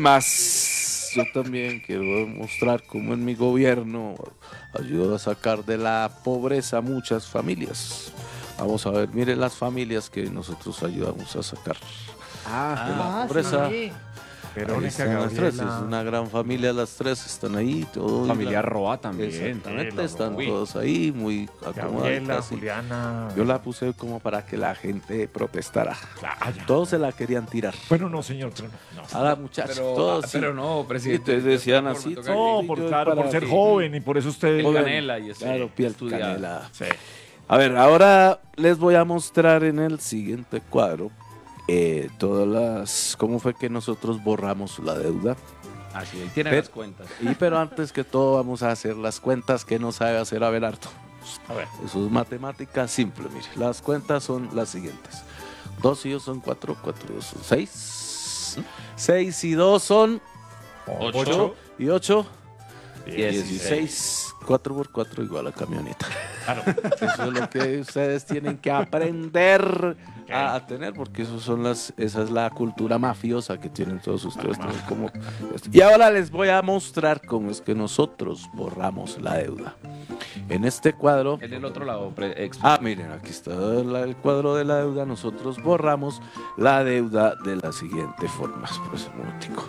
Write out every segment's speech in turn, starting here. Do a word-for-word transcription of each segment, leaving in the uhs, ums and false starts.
Más, yo también quiero mostrar cómo en mi gobierno ayudo a sacar de la pobreza a muchas familias. Vamos a ver, miren las familias que nosotros ayudamos a sacar Ah, de la Ah, pobreza. sí. Ahí Verónica están las tres, es Gabriela. una gran familia, las tres están ahí. Todo Familia Roa también. Exactamente, Gabriela, están Uy. todos ahí, muy Gabriela, acomodaditas. y Juliana. Yo la puse como para que la gente protestara. Ah, ya. Todos se la querían tirar. Bueno, no, señor, pero no. no. A la muchacha, Pero, todos ah, sí. pero no, Y presidente. entonces decían de así, esta forma No, toca por, yo claro, por para ser que- joven y por eso usted... que- Joven. canela y eso. Claro, piel estudiar. canela. Sí. A ver, ahora les voy a mostrar en el siguiente cuadro eh, todas las... ¿Cómo fue que nosotros borramos la deuda? Así, ahí tiene Pero- las cuentas. Y pero antes que todo vamos a hacer las cuentas que no sabe hacer Abelardo. A ver. Eso es matemática simple, mire. Las cuentas son las siguientes. Dos y dos son cuatro, cuatro y dos son seis. Seis y dos son Ocho. ocho. Y ocho, Dieciséis. dieciséis. Cuatro por cuatro igual a camioneta. Claro. Eso es lo que ustedes tienen que aprender a, a tener, porque eso son las, esa es la cultura mafiosa que tienen todos ustedes. ¿no? Como esto. Y ahora les voy a mostrar cómo es que nosotros borramos la deuda. En este cuadro. En el otro lado, pre- ex- Ah, miren, aquí está la- el cuadro de la deuda. Nosotros borramos la deuda de la siguiente forma. Espera un momentico.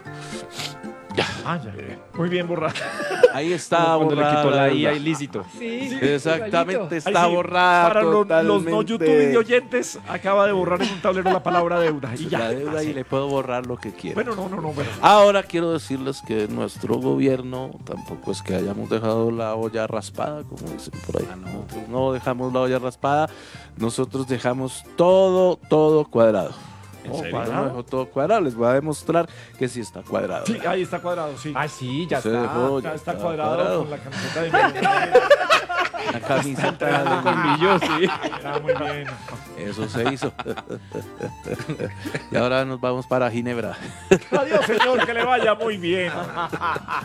Ah, ya. Muy bien, borrado. Ahí está Cuando le borrada quitó la I deuda. A ilícito. Sí, Exactamente, igualito. está Ahí sí, borrada Para los, los totalmente. no YouTube y oyentes, acaba de borrar en un tablero la palabra deuda. Y ya. La deuda Así. y le puedo borrar lo que quiera. Bueno, no, no, no. Bueno. Ahora quiero decirles que nuestro gobierno tampoco es que hayamos dejado la olla raspada, como dicen por ahí. Ah, no. Nosotros no dejamos la olla raspada, nosotros dejamos todo, todo cuadrado. ¿En Oh, serio? Yo no ¿Cuadrado? dejo todo cuadrado, les voy a demostrar que sí está cuadrado. Sí, ahí está cuadrado, sí. Ah, sí, ya Se está. dejó, ya está está cuadrado, cuadrado. con la camiseta de Medellín. La camiseta de Colmillo, sí. Ah, muy bien. Eso se hizo. Y ahora nos vamos para Ginebra. Adiós, señor, que le vaya muy bien.